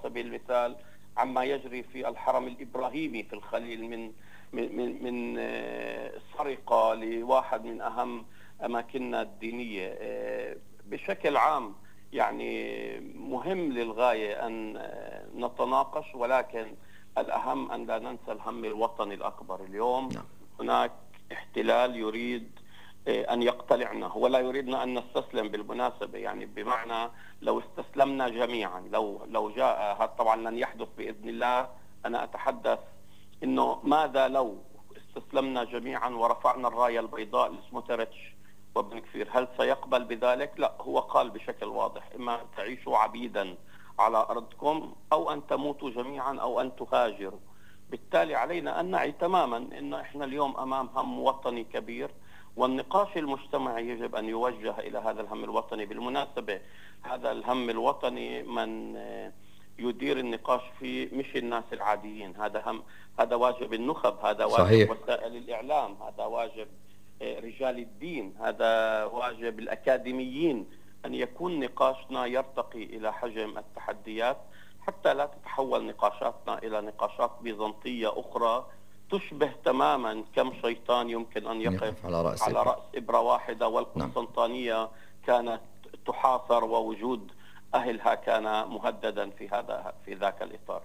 سبيل المثال عما يجري في الحرم الإبراهيمي في الخليل من سرقة لواحد من أهم أماكننا الدينية. بشكل عام يعني مهم للغاية أن نتناقش، ولكن الأهم أن لا ننسى الهم الوطني الأكبر. اليوم هناك احتلال يريد أن يقتلعنا ولا يريدنا أن نستسلم بالمناسبة، يعني بمعنى لو استسلمنا جميعا، لو جاء، هذا طبعا لن يحدث بإذن الله، أنا أتحدث إنه ماذا لو استسلمنا جميعا ورفعنا الراية البيضاء لسموتريتش وابن كفير، هل سيقبل بذلك؟ لا، هو قال بشكل واضح: إما تعيشوا عبيدا على أرضكم أو أن تموتوا جميعا أو أن تهاجروا. بالتالي علينا أن نعي تماما أن إحنا اليوم أمام هم وطني كبير، والنقاش المجتمعي يجب أن يوجه إلى هذا الهم الوطني. بالمناسبة هذا الهم الوطني من يدير النقاش فيه مش الناس العاديين، هذا واجب النخب، هذا واجب صحيح. وسائل الإعلام، هذا واجب رجال الدين، هذا واجب الأكاديميين، أن يكون نقاشنا يرتقي إلى حجم التحديات حتى لا تتحول نقاشاتنا إلى نقاشات بيزنطية أخرى تشبه تماما كم شيطان يمكن أن يقف على رأس إبرة واحدة، والقسطنطينية كانت تحاصر ووجود أهلها كان مهددا في ذاك الإطار.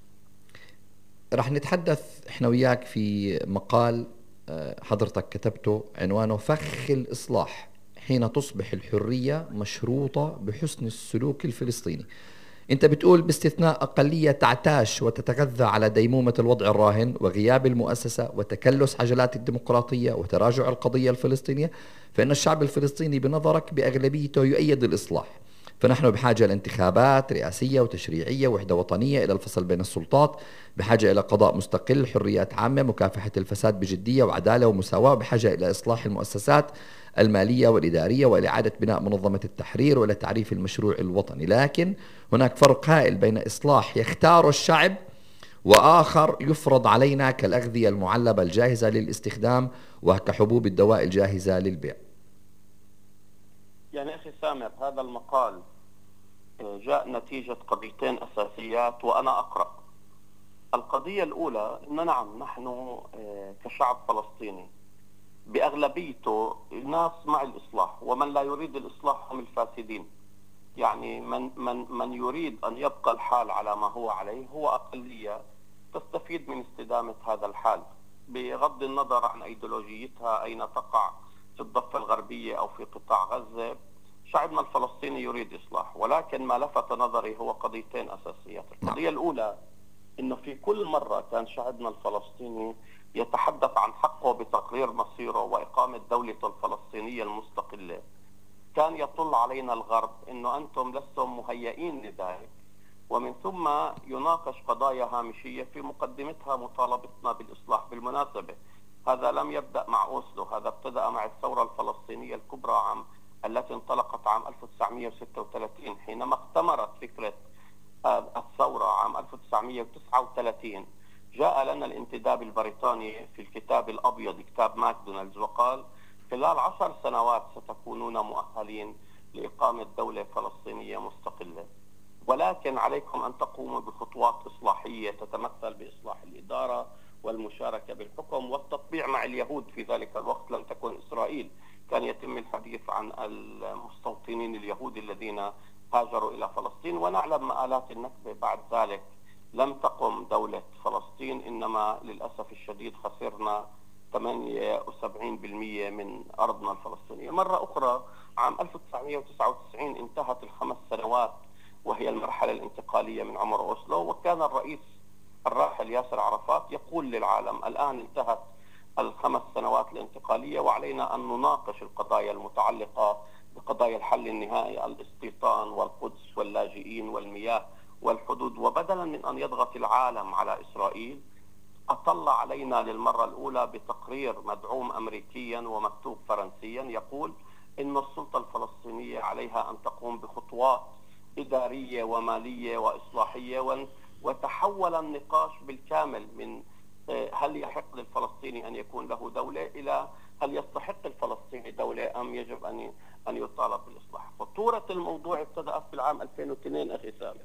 رح نتحدث احنا وياك في مقال حضرتك كتبته عنوانه فخ الإصلاح حين تصبح الحرية مشروطة بحسن السلوك الفلسطيني. انت بتقول باستثناء أقلية تعتاش وتتغذى على ديمومة الوضع الراهن وغياب المؤسسة وتكلس عجلات الديمقراطية وتراجع القضية الفلسطينية، فإن الشعب الفلسطيني بنظرك بأغلبيته يؤيد الإصلاح. فنحن بحاجة لانتخابات رئاسية وتشريعية، وحدة وطنية، إلى الفصل بين السلطات، بحاجة إلى قضاء مستقل، حريات عامة، مكافحة الفساد بجدية وعدالة ومساواة، بحاجة إلى إصلاح المؤسسات المالية والإدارية، وإلى إعادة بناء منظمة التحرير، وإلى تعريف المشروع الوطني. لكن هناك فرق هائل بين إصلاح يختار الشعب وآخر يفرض علينا كالأغذية المعلبة الجاهزة للاستخدام وكحبوب الدواء الجاهزة للبيع. يعني أخي سامر، هذا المقال جاء نتيجة قضيتين أساسيات وأنا أقرأ. القضية الأولى أن نعم، نحن كشعب فلسطيني بأغلبيته ناس مع الإصلاح، ومن لا يريد الإصلاح هم الفاسدين. يعني من يريد أن يبقى الحال على ما هو عليه هو أقلية تستفيد من استدامة هذا الحال بغض النظر عن أيديولوجيتها أين تقع، في الضفة الغربية أو في قطاع غزة. شعبنا الفلسطيني يريد إصلاح، ولكن ما لفت نظري هو قضيتين أساسيات. القضية الأولى إنه في كل مرة كان شعبنا الفلسطيني يتحدث عن حقه بتقرير مصيره وإقامة دولة الفلسطينية المستقلة، كان يطل علينا الغرب إنه أنتم لستم مهيئين لذلك، ومن ثم يناقش قضايا هامشية في مقدمتها مطالبتنا بالإصلاح. بالمناسبة هذا لم يبدأ مع أوسلو، هذا ابتدأ مع الثورة الفلسطينية الكبرى التي انطلقت عام 1936 حينما اختمرت فكرة الثورة عام 1939. جاء لنا الانتداب البريطاني في الكتاب الأبيض، كتاب ماكدونالدز، وقال خلال 10 سنوات ستكونون مؤهلين لإقامة دولة فلسطينية مستقلة، ولكن عليكم أن تقوموا بخطوات إصلاحية تتمثل بإصلاح الإدارة والمشاركة بالحكم والتطبيع مع اليهود. في ذلك الوقت لم تكن إسرائيل، كان يتم الحديث عن المستوطنين اليهود الذين هاجروا إلى فلسطين، ونعلم مآلات النكبة بعد ذلك. لم تقم دولة فلسطين، إنما للأسف الشديد خسرنا 78% من أرضنا الفلسطينية. مرة أخرى عام 1999 انتهت ال5 سنوات وهي المرحلة الانتقالية من عمر أوسلو، وكان الرئيس الراحل ياسر عرفات يقول للعالم الآن انتهت ال5 سنوات الانتقالية وعلينا أن نناقش القضايا المتعلقة بقضايا الحل النهائي، الاستيطان والقدس واللاجئين والمياه والحدود. وبدلا من أن يضغط العالم على إسرائيل، أطل علينا للمرة الأولى بتقرير مدعوم أمريكيا ومكتوب فرنسيا يقول إن السلطة الفلسطينية عليها أن تقوم بخطوات إدارية ومالية وإصلاحية، وتحول النقاش بالكامل من هل يحق للفلسطيني أن يكون له دولة إلى هل يستحق الفلسطيني دولة أم يجب أن يطالب بالإصلاح. خطورة الموضوع ابتدأت في العام 2002 أخي سامر،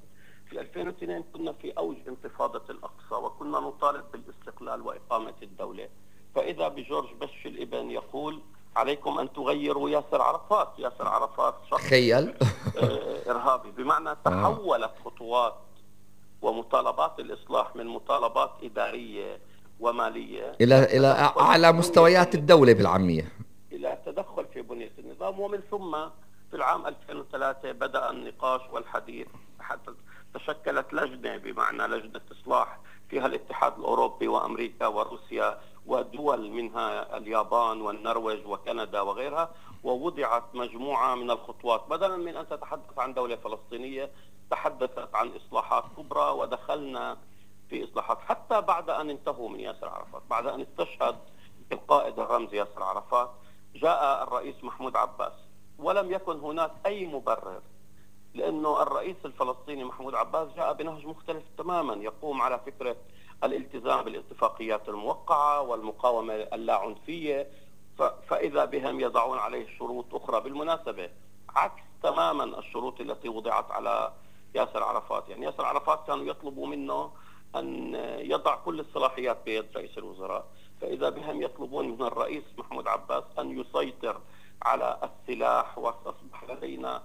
في 2002 كنا في أوج انتفاضة الأقصى وكنا نطالب بالاستقلال وإقامة الدولة، فإذا بجورج بش الابن يقول عليكم أن تغيروا ياسر عرفات. ياسر عرفات شخص تخيل. إرهابي، بمعنى تحولت خطوات ومطالبات الإصلاح من مطالبات إدارية ومالية إلى أعلى مستويات الدولة بالعامية، إلى تدخل في بنية النظام. ومن ثم في العام 2003 بدأ النقاش والحديث، حتى تشكلت لجنة، بمعنى لجنة إصلاح فيها الاتحاد الأوروبي وأمريكا وروسيا ودول منها اليابان والنرويج وكندا وغيرها، ووضعت مجموعة من الخطوات. بدلا من أن تتحدث عن دولة فلسطينية تحدثت عن إصلاحات كبرى، ودخلنا في إصلاحات حتى بعد أن انتهوا من ياسر عرفات. بعد أن استشهد القائد الرمزي ياسر عرفات جاء الرئيس محمود عباس، ولم يكن هناك أي مبرر، لأنه الرئيس الفلسطيني محمود عباس جاء بنهج مختلف تماما، يقوم على فكرة الالتزام بالاتفاقيات الموقعة والمقاومة اللاعنفية، فإذا بهم يضعون عليه شروط أخرى بالمناسبة عكس تماما الشروط التي وضعت على ياسر عرفات. يعني ياسر عرفات كانوا يطلبوا منه أن يضع كل الصلاحيات بيد رئيس الوزراء، فإذا بهم يطلبون من الرئيس محمود عباس أن يسيطر على السلاح، وأصبح لدينا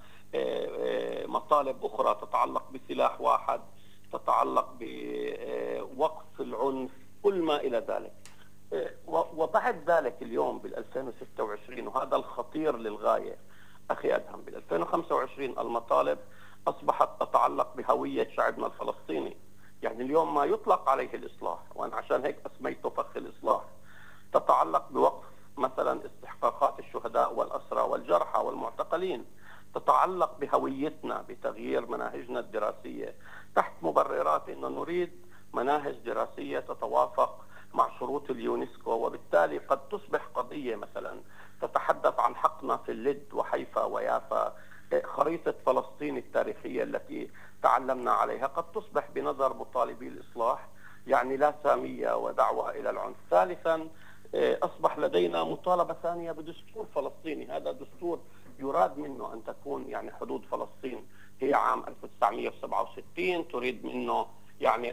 مطالب أخرى تتعلق بسلاح واحد، تتعلق بوقف العنف، كل ما إلى ذلك. وبعد ذلك اليوم بال2026، وهذا الخطير للغاية أخي أدهم، بال2025 المطالب أصبحت تتعلق بهوية شعبنا الفلسطيني. يعني اليوم ما يطلق عليه الإصلاح، وأنا عشان هيك أسميته فخ الإصلاح، تتعلق بوقف مثلا استحقاقات الشهداء والأسرى والجرحى والمعتقلين، تتعلق بهويتنا، بتغيير مناهجنا الدراسية تحت مبررات أنه نريد مناهج دراسية تتوافق مع شروط اليونسكو، وبالتالي قد تصبح قضية مثلا تتحدث عن حقنا في اللد وحيفا ويافا، خريطة فلسطين التاريخية التي تعلمنا عليها، قد تصبح بنظر مطالبي الإصلاح يعني لا سامية ودعوة إلى العنف. ثالثا أصبح لدينا مطالبة ثانية بدستور فلسطيني. هذا الدستور يراد منه أن تكون يعني حدود فلسطين هي عام 1967، تريد منه يعني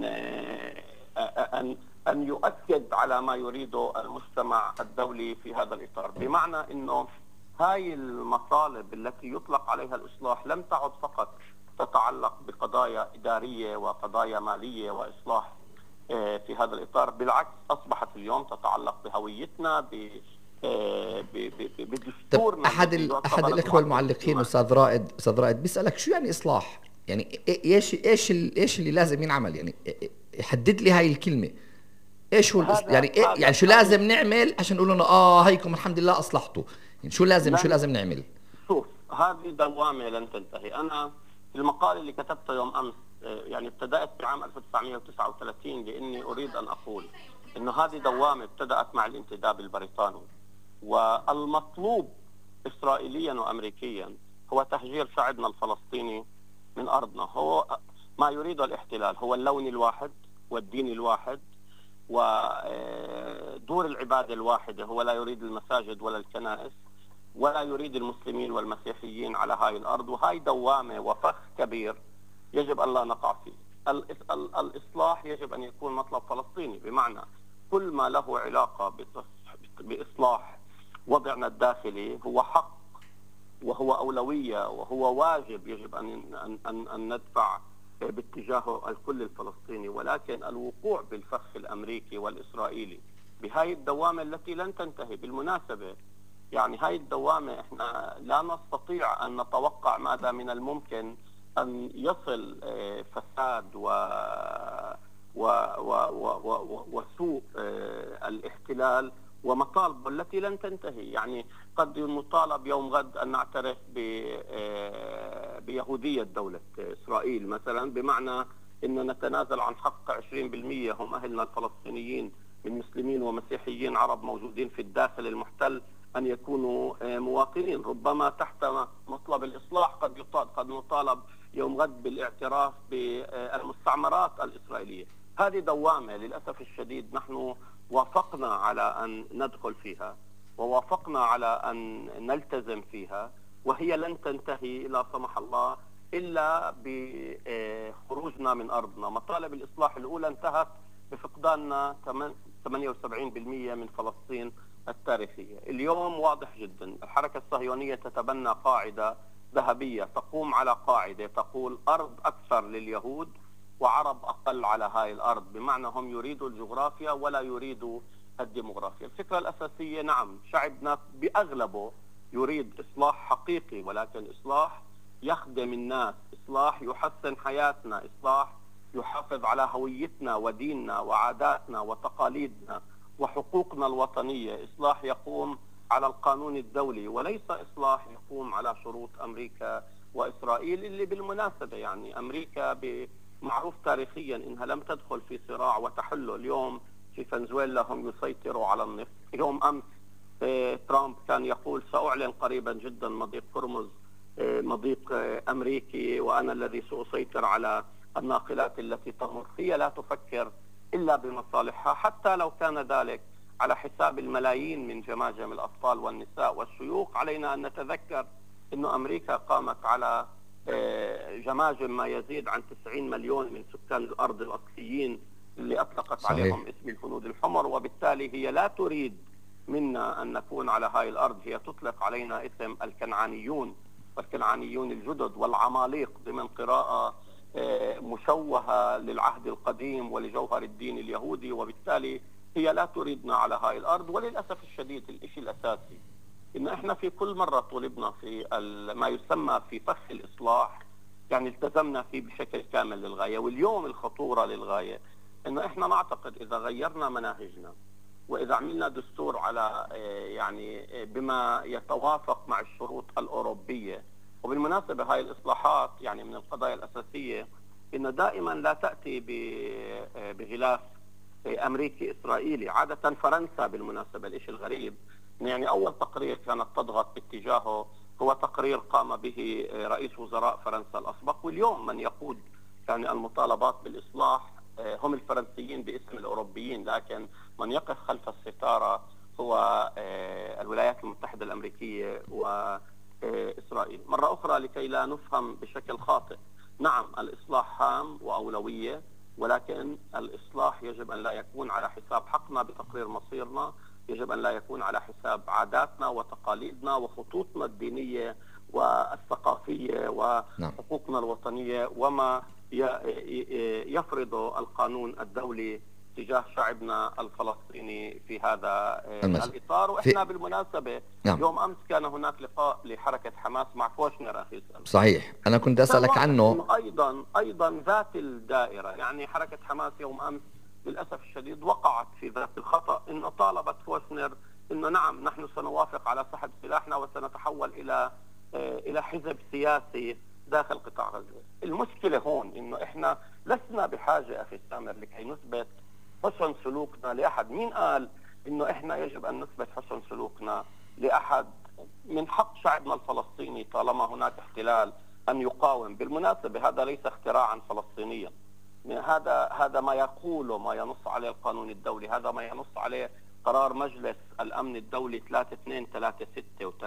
أن يؤكد على ما يريده المجتمع الدولي في هذا الإطار، بمعنى أنه هاي المطالب التي يطلق عليها الإصلاح لم تعد فقط تتعلق بقضايا إدارية وقضايا مالية وإصلاح في هذا الإطار، بالعكس أصبحت اليوم تتعلق بهويتنا، بدستورنا. أحد الإخوة المعلقين أستاذ رائد بيسألك شو يعني إصلاح؟ يعني إيش اللي لازم ينعمل؟ يعني حدد لي هاي الكلمة، إيش هو يعني يعني شو لازم نعمل عشان نقول لنا هيكم الحمد لله أصلحتوا؟ يعني شو لازم نعمل؟ شوف، هذه دوامة لن تنتهي. أنا في المقال اللي كتبته يوم أمس يعني ابتدأت بعام 1939 لأني أريد أن أقول إنه هذه دوامة ابتدأت مع الانتداب البريطاني، والمطلوب إسرائيليا وأمريكيا هو تهجير شعبنا الفلسطيني من أرضنا. هو ما يريد الاحتلال هو اللون الواحد والدين الواحد ودور العبادة الواحدة. هو لا يريد المساجد ولا الكنائس، ولا يريد المسلمين والمسيحيين على هاي الأرض، وهاي دوامة وفخ كبير يجب أن لا نقع فيه. الإصلاح يجب أن يكون مطلب فلسطيني، بمعنى كل ما له علاقة بإصلاح وضعنا الداخلي هو حق وهو أولوية وهو واجب يجب أن ندفع باتجاهه الكل الفلسطيني. ولكن الوقوع بالفخ الأمريكي والإسرائيلي بهاي الدوامة التي لن تنتهي، بالمناسبة يعني هاي الدوامة احنا لا نستطيع أن نتوقع ماذا من الممكن أن يصل فساد وسوء الاحتلال ومطالبه التي لن تنتهي. يعني قد نطالب يوم غد أن نعترف بيهودية دولة إسرائيل مثلا، بمعنى أن نتنازل عن حق 20% هم أهلنا الفلسطينيين من مسلمين ومسيحيين عرب موجودين في الداخل المحتل أن يكونوا مواطنين. ربما تحت مطلب الإصلاح قد نطالب يوم غد بالاعتراف بالمستعمرات الإسرائيلية. هذه دوامة للأسف الشديد نحن وافقنا على أن ندخل فيها ووافقنا على أن نلتزم فيها، وهي لن تنتهي لا سمح الله إلا بخروجنا من أرضنا. مطالب الإصلاح الأولى انتهت بفقداننا 78% من فلسطين التاريخية. اليوم واضح جدا الحركة الصهيونية تتبنى قاعدة ذهبية تقوم على قاعدة تقول أرض أكثر لليهود وعرب أقل على هاي الأرض، بمعنى هم يريدوا الجغرافيا ولا يريدوا الديمغرافيا. الفكرة الأساسية نعم شعبنا بأغلبه يريد إصلاح حقيقي، ولكن إصلاح يخدم الناس، إصلاح يحسن حياتنا، إصلاح يحافظ على هويتنا وديننا وعاداتنا وتقاليدنا وحقوقنا الوطنية، إصلاح يقوم على القانون الدولي، وليس إصلاح يقوم على شروط أمريكا وإسرائيل، اللي بالمناسبة يعني أمريكا معروف تاريخيا إنها لم تدخل في صراع وتحله. اليوم في فنزويلا هم يسيطروا على النفط. يوم أمس ترامب كان يقول سأعلن قريبا جدا مضيق هرمز مضيق أمريكي وأنا الذي سأسيطر على الناقلات التي تمر. هي لا تفكر إلا بمصالحها، حتى لو كان ذلك على حساب الملايين من جماجم الأطفال والنساء والشيوخ. علينا أن نتذكر أن أمريكا قامت على جماجم ما يزيد عن 90 مليون من سكان الأرض الأصليين اللي أطلقت صحيح. عليهم اسم الهنود الحمر، وبالتالي هي لا تريد منا أن نكون على هاي الأرض، هي تطلق علينا اسم الكنعانيون والكنعانيون الجدد والعماليق ضمن قراءة مشوهة للعهد القديم ولجوهر الدين اليهودي، وبالتالي هي لا تريدنا على هاي الأرض. وللأسف الشديد الشيء الأساسي إن إحنا في كل مرة طلبنا في ما يسمى في فخ الإصلاح يعني التزمنا فيه بشكل كامل للغاية. واليوم الخطورة للغاية إنه إحنا نعتقد إذا غيرنا مناهجنا وإذا عملنا دستور على يعني بما يتوافق مع الشروط الأوروبية. وبالمناسبة هاي الإصلاحات يعني من القضايا الأساسية إن دائما لا تأتي بغلاف أمريكي إسرائيلي. عادة فرنسا بالمناسبة الشيء الغريب يعني أول تقرير كانت تضغط باتجاهه هو تقرير قام به رئيس وزراء فرنسا الأسبق، واليوم من يقود يعني المطالبات بالإصلاح هم الفرنسيين باسم الأوروبيين، لكن من يقف خلف الستارة هو الولايات المتحدة الأمريكية وإسرائيل. مرة أخرى لكي لا نفهم بشكل خاطئ، نعم الإصلاح هام وأولوية، ولكن الإصلاح يجب أن لا يكون على حساب حقنا بتقرير مصيرنا، يجب أن لا يكون على حساب عاداتنا وتقاليدنا وخطوطنا الدينية والثقافية وحقوقنا الوطنية وما يفرض القانون الدولي تجاه شعبنا الفلسطيني في هذا الإطار. وإحنا بالمناسبة يوم أمس كان هناك لقاء لحركة حماس مع كوشنر أخي سلمى. صحيح، أنا كنت أسألك عنه. أيضا ذات الدائرة، يعني حركة حماس يوم أمس للأسف الشديد وقعت في ذات الخطأ، إنه طالبت كوشنر إنه نعم نحن سنوافق على سحب سلاحنا وسنتحول إلى حزب سياسي داخل قطاع غزة. المشكلة هون إنه إحنا لسنا بحاجة أخي سامر لكي نثبت حسن سلوكنا لأحد. مين قال إنه إحنا يجب أن نثبت حسن سلوكنا لأحد؟ من حق شعبنا الفلسطيني طالما هناك احتلال أن يقاوم. بالمناسبة هذا ليس اختراعا فلسطينيا، هذا ما يقوله ما ينص عليه القانون الدولي، هذا ما ينص عليه قرار مجلس الأمن الدولي 3236 و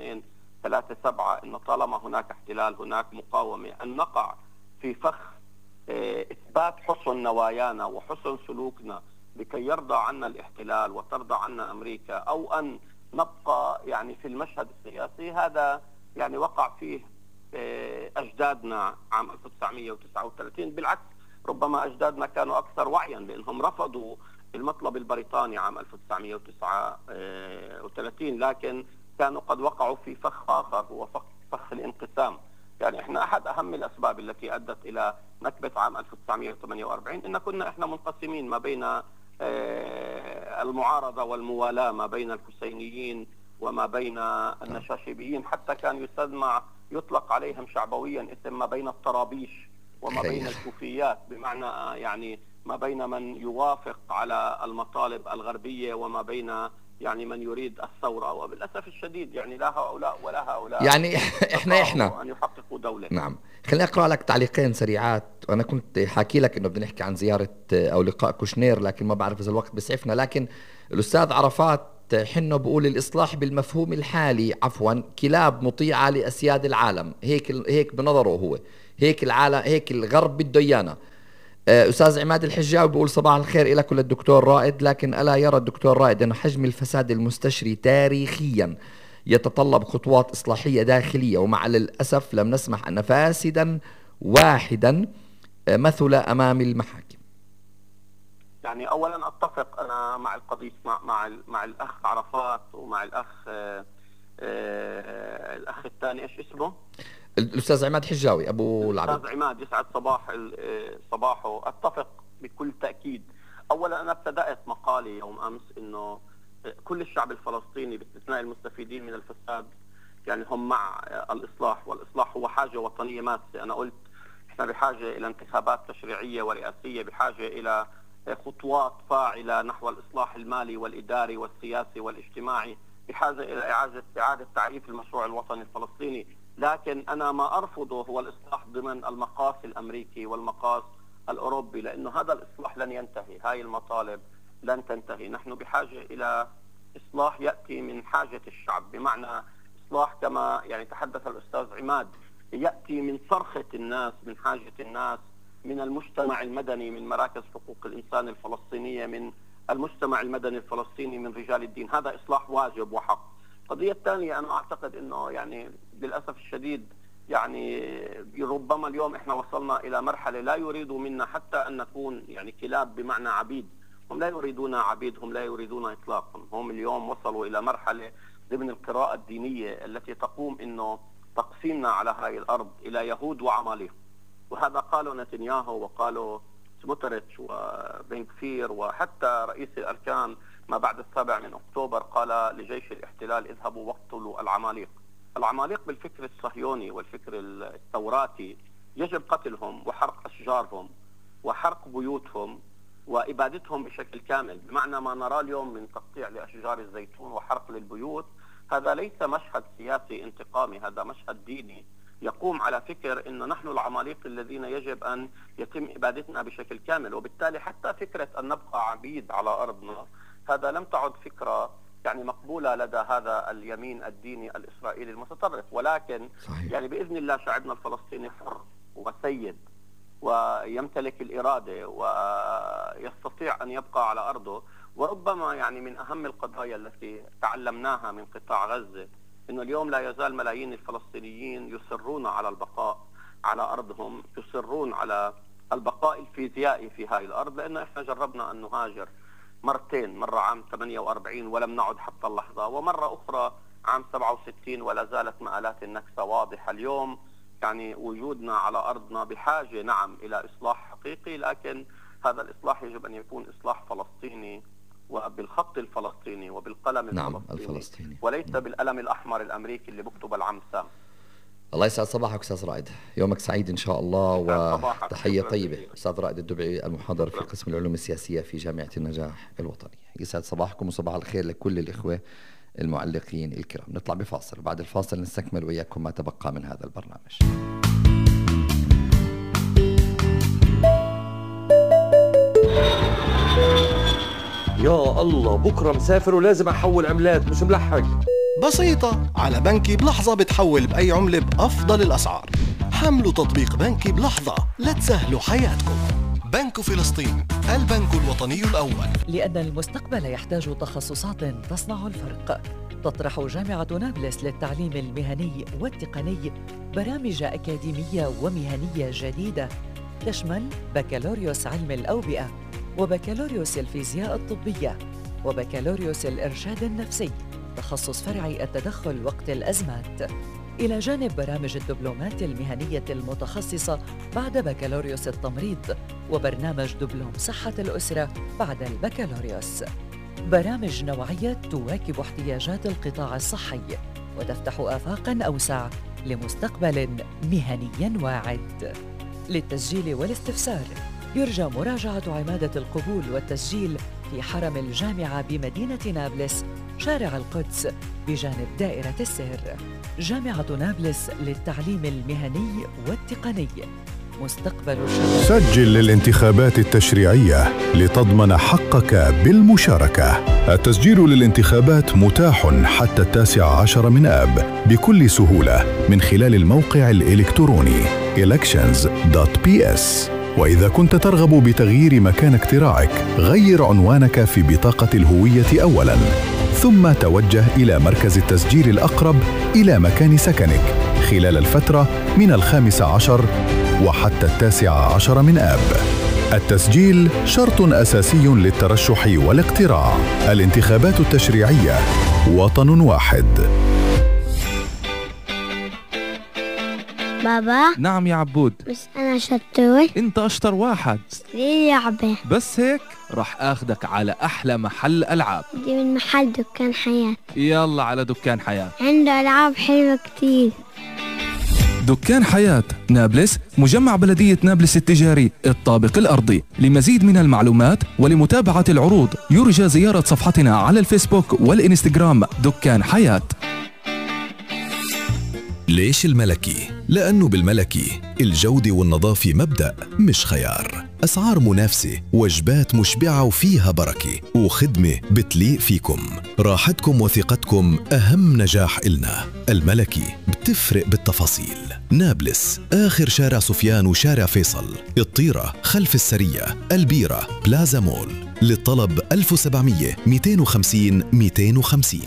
3237 إنه طالما هناك احتلال هناك مقاومة. أن نقع في فخ إثبات حسن نوايانا وحسن سلوكنا لكي يرضى عنا الاحتلال وترضى عنا أمريكا، أو أن نبقى يعني في المشهد السياسي، هذا يعني وقع فيه أجدادنا عام 1939. بالعكس ربما أجدادنا كانوا أكثر وعيا لأنهم رفضوا المطلب البريطاني عام 1939، لكن كانوا قد وقعوا في فخ آخر هو فخ الانقسام. يعني احنا احد اهم الاسباب التي ادت الى نكبة عام 1948 ان كنا احنا منقسمين ما بين المعارضة والموالاة، ما بين الحسينيين وما بين النشاشبيين، حتى كان يطلق عليهم شعبويا اسم ما بين الطرابيش وما بين الكوفيات، بمعنى يعني ما بين من يوافق على المطالب الغربية وما بين يعني من يريد الثورة. وبالأسف الشديد يعني لا هؤلاء ولا هؤلاء يعني احنا أن يحققوا دولة. نعم. خليني أقرأ لك تعليقين سريعات. وأنا كنت حاكي لك إنه بدنا نحكي عن زيارة أو لقاء كوشنير، لكن ما بعرف إذا الوقت بيسعفنا. لكن الأستاذ عرفات حنه بقول الإصلاح بالمفهوم الحالي عفوا كلاب مطيعة لأسياد العالم، هيك بنظره هو، هيك العالم، هيك الغرب بده إيانا. أستاذ عماد الحجاوي بيقول صباح الخير لك وللدكتور رائد، لكن ألا يرى الدكتور رائد أن حجم الفساد المستشري تاريخيا يتطلب خطوات إصلاحية داخلية، ومع الأسف لم نسمح أن فاسدا واحدا مثل أمام المحاكم؟ يعني اولا اتفق انا مع القضية مع الاخ عرفات ومع الاخ الثاني ايش اسمه؟ الأستاذ عماد حجاوي أبو العبد. الأستاذ عماد يسعد صباحه. أتفق بكل تأكيد. أولا أنا ابتدأت مقالي يوم أمس إنه كل الشعب الفلسطيني باستثناء المستفيدين من الفساد يعني هم مع الإصلاح، والإصلاح هو حاجة وطنية ماسة. أنا قلت إحنا بحاجة إلى انتخابات تشريعية ورئاسية، بحاجة إلى خطوات فاعلة نحو الإصلاح المالي والإداري والسياسي والاجتماعي، بحاجة إلى إعادة تعريف المشروع الوطني الفلسطيني. لكن أنا ما أرفضه هو الإصلاح ضمن المقاس الأمريكي والمقاس الأوروبي، لأنه هذا الإصلاح لن ينتهي، هاي المطالب لن تنتهي. نحن بحاجة إلى إصلاح يأتي من حاجة الشعب، بمعنى إصلاح كما يعني تحدث الأستاذ عماد، يأتي من صرخة الناس، من حاجة الناس، من المجتمع المدني، من مراكز حقوق الإنسان الفلسطينية، من المجتمع المدني الفلسطيني، من رجال الدين. هذا إصلاح واجب وحق. القضية الثانية أنا أعتقد أنه يعني للأسف الشديد يعني ربما اليوم إحنا وصلنا إلى مرحلة لا يريدوا منا حتى أن نكون يعني كلاب بمعنى عبيد. هم لا يريدون عبيد، هم لا يريدون إطلاقا. هم اليوم وصلوا إلى مرحلة ضمن القراءة الدينية التي تقوم أنه تقسيمنا على هذه الأرض إلى يهود وعماليق، وهذا قالوا نتنياهو وقالوا سموتريتش وبنكفير، وحتى رئيس الأركان ما بعد 7 أكتوبر قال لجيش الاحتلال اذهبوا واقتلوا العماليق. العماليق بالفكر الصهيوني والفكر التوراتي يجب قتلهم وحرق أشجارهم وحرق بيوتهم وإبادتهم بشكل كامل، بمعنى ما نرى اليوم من تقطيع لأشجار الزيتون وحرق للبيوت. هذا ليس مشهد سياسي انتقامي، هذا مشهد ديني يقوم على فكر أن نحن العماليق الذين يجب أن يتم إبادتنا بشكل كامل. وبالتالي حتى فكرة أن نبقى عبيد على أرضنا هذا لم تعد فكرة يعني مقبولة لدى هذا اليمين الديني الإسرائيلي المتطرف. ولكن صحيح. يعني بإذن الله شعبنا الفلسطيني حر وسيد ويمتلك الإرادة ويستطيع أن يبقى على أرضه. وربما يعني من أهم القضايا التي تعلمناها من قطاع غزة إنه اليوم لا يزال ملايين الفلسطينيين يصرون على البقاء على أرضهم، يصرون على البقاء الفيزيائي في هذه الأرض، لأن إحنا جربنا أن نهاجر مرتين، مرة عام 48 ولم نعد حتى اللحظة، ومرة أخرى عام 67 ولا زالت مآلات النكسة واضحة. اليوم يعني وجودنا على أرضنا بحاجة نعم إلى إصلاح حقيقي، لكن هذا الإصلاح يجب أن يكون إصلاح فلسطيني وبالخط الفلسطيني وبالقلم نعم الفلسطيني، وليس بالقلم الأحمر الأمريكي اللي بكتب العم سام. الله يسعد صباحك أستاذ رائد، يومك سعيد إن شاء الله، وتحية طيبة. أستاذ رائد الدبعي المحاضر في قسم العلوم السياسية في جامعة النجاح الوطنية. يسعد صباحكم وصباح الخير لكل الإخوة المعلقين الكرام. نطلع بفاصل، وبعد الفاصل نستكمل وإياكم ما تبقى من هذا البرنامج. يا الله بكرة مسافر ولازم أحول عملات، مش ملحق. بسيطة، على بنكي بلحظة بتحول بأي عملة بأفضل الأسعار. حملوا تطبيق بنكي بلحظة لتسهلوا حياتكم. بنك فلسطين، البنك الوطني الأول. لأن المستقبل يحتاج تخصصات تصنع الفرق، تطرح جامعة نابلس للتعليم المهني والتقني برامج أكاديمية ومهنية جديدة تشمل بكالوريوس علم الأوبئة، وبكالوريوس الفيزياء الطبية، وبكالوريوس الإرشاد النفسي تخصص فرعي التدخل وقت الأزمات، إلى جانب برامج الدبلومات المهنية المتخصصة بعد بكالوريوس التمريض، وبرنامج دبلوم صحة الأسرة بعد البكالوريوس. برامج نوعية تواكب احتياجات القطاع الصحي وتفتح آفاقاً أوسع لمستقبل مهني واعد. للتسجيل والاستفسار يرجى مراجعة عمادة القبول والتسجيل في حرم الجامعة بمدينة نابلس، شارع القدس بجانب دائرة السر. جامعة نابلس للتعليم المهني والتقني، مستقبل الشباب. سجل للانتخابات التشريعية لتضمن حقك بالمشاركة. التسجيل للانتخابات متاح حتى 19 من آب بكل سهولة من خلال الموقع الإلكتروني elections.ps. وإذا كنت ترغب بتغيير مكان اقتراعك، غير عنوانك في بطاقة الهوية أولاً، ثم توجه إلى مركز التسجيل الأقرب إلى مكان سكنك خلال الفترة من 15 وحتى 19 من آب. التسجيل شرط أساسي للترشح والاقتراع. الانتخابات التشريعية، وطن واحد. بابا. نعم يا عبود. بس أنا شطور. أنت أشطر واحد. ليه لعبة؟ بس هيك رح أخدك على أحلى محل ألعاب. دي من محل دكان حياة. يلا على دكان حياة، عنده ألعاب حلوة كتير. دكان حياة نابلس، مجمع بلدية نابلس التجاري الطابق الأرضي. لمزيد من المعلومات ولمتابعة العروض يرجى زيارة صفحتنا على الفيسبوك والإنستغرام دكان حياة. ليش الملكي؟ لأنه بالملكي الجودة والنظافة مبدأ مش خيار. أسعار منافسة، وجبات مشبعة وفيها بركة، وخدمة بتليق فيكم. راحتكم وثقتكم أهم نجاح إلنا. الملكي بتفرق بالتفاصيل. نابلس، آخر شارع سفيان وشارع فيصل، الطيرة خلف السرية، البيرة، بلازا مول. للطلب 1700 250 250.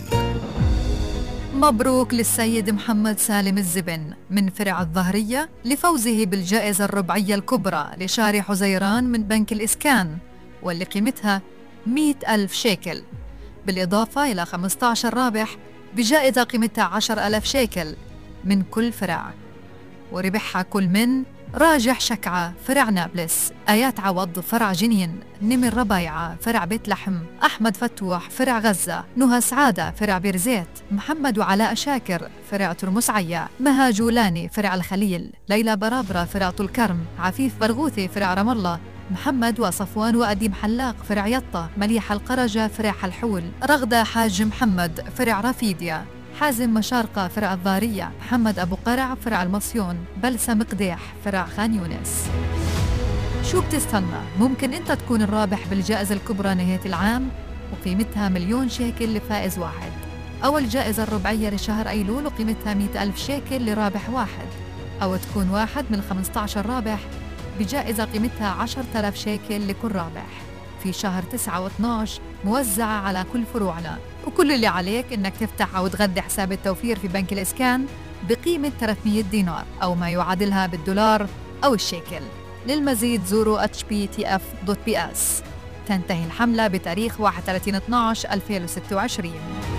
مبروك للسيد محمد سالم الزبن من فرع الظهرية لفوزه بالجائزة الربعية الكبرى لشارع حزيران من بنك الإسكان، واللي قيمتها 100,000 شيكل، بالإضافة إلى 15 رابح بجائزة قيمتها 10,000 شيكل من كل فرع. وربحها كل من راجح شكعة فرع نابلس، آيات عوض فرع جنين، نمر ربايعة فرع بيت لحم، أحمد فتوح فرع غزة، نهى سعادة فرع بيرزيت، محمد وعلاء شاكر فرع ترمس عيا، مها جولاني فرع الخليل، ليلى برابرة فرع طول كرم، عفيف برغوثي فرع رام الله، محمد وصفوان وأديم حلاق فرع يطة، مليحة القرجة فرع حلحول، رغدة حاج محمد فرع رافيديا، حازم مشارقة فرع الضارية، محمد أبو قرع فرع المصيون، بلسة مقديح فرع خان يونس. شو بتستنى؟ ممكن أنت تكون الرابح بالجائزة الكبرى نهاية العام وقيمتها 1,000,000 شيكل لفائز واحد، أو الجائزة الربعية لشهر أيلول وقيمتها 100,000 شيكل لرابح واحد، أو تكون واحد من 15 رابح بجائزة قيمتها 10,000 شيكل لكل رابح في شهر 9 و12 موزعة على كل فروعنا. وكل اللي عليك إنك تفتح أو تغذي حساب التوفير في بنك الإسكان بقيمة 300 دينار أو ما يعادلها بالدولار أو الشيكل. للمزيد زوروا hptf.ps. تنتهي الحملة بتاريخ 31/12/2026.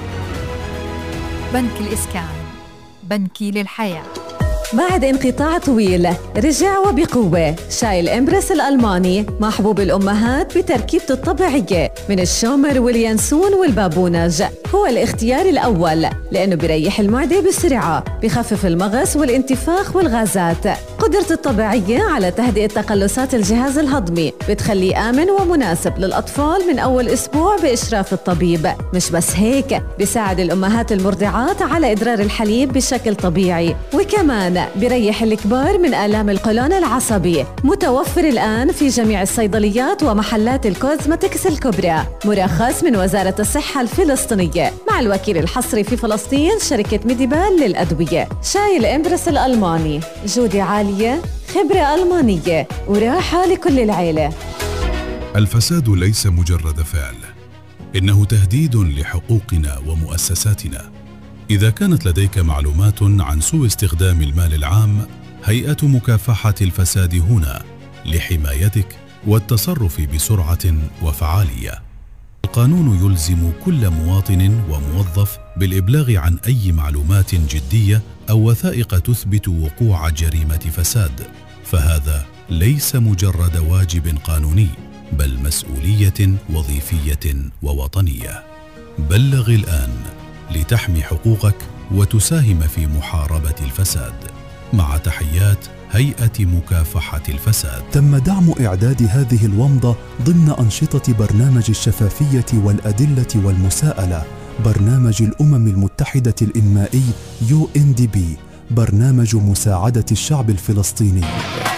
بنك الإسكان، بنكي للحياة. بعد انقطاع طويل رجع وبقوة شاي الإمبرس الألماني مع حبوب الأمهات بتركيبته الطبيعية من الشومر واليانسون والبابونج. هو الاختيار الأول لأنه بيريح المعدة بسرعة، بخفف المغص والانتفاخ والغازات. قدرته الطبيعية على تهدئة تقلصات الجهاز الهضمي بتخليه آمن ومناسب للأطفال من أول أسبوع بإشراف الطبيب. مش بس هيك، بيساعد الأمهات المرضعات على إدرار الحليب بشكل طبيعي، وكمان بيريح الكبار من آلام القولون العصبي. متوفر الآن في جميع الصيدليات ومحلات الكوزمتكس الكبرى، مرخص من وزارة الصحة الفلسطينية مع الوكيل الحصري في فلسطين شركة ميديبال للأدوية. شاي الإمبرس الألماني، جودة عالية، خبرة ألمانية، وراحة لكل العيلة. الفساد ليس مجرد فعل، إنه تهديد لحقوقنا ومؤسساتنا. إذا كانت لديك معلومات عن سوء استخدام المال العام، هيئة مكافحة الفساد هنا لحمايتك والتصرف بسرعة وفعالية. القانون يلزم كل مواطن وموظف بالإبلاغ عن أي معلومات جدية أو وثائق تثبت وقوع جريمة فساد، فهذا ليس مجرد واجب قانوني، بل مسؤولية وظيفية ووطنية. بلغ الآن لتحمي حقوقك وتساهم في محاربة الفساد. مع تحيات هيئة مكافحة الفساد. تم دعم إعداد هذه الومضة ضمن أنشطة برنامج الشفافية والأدلة والمساءلة، برنامج الأمم المتحدة الإنمائي UNDP، برنامج مساعدة الشعب الفلسطيني.